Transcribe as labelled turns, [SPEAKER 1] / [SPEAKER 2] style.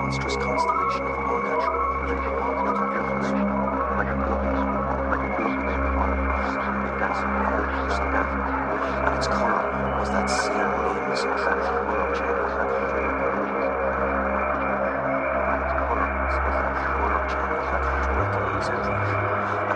[SPEAKER 1] monstrous constellation of more natural and its color was that